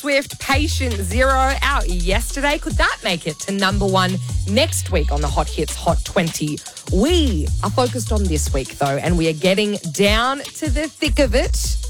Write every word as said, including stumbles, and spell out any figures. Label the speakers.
Speaker 1: Swift, Patient Zero, out yesterday. Could that make it to number one next week on the Hot Hits Hot twenty? We are focused on this week, though, and we are getting down to the thick of it.